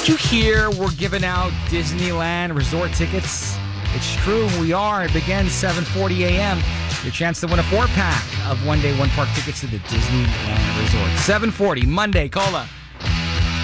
Did you hear we're giving out Disneyland resort tickets? It's true, we are. It begins 7:40 a.m. Your chance to win a 4-pack of one-day, one-park tickets to the Disneyland Resort. 7:40, Monday, Cola.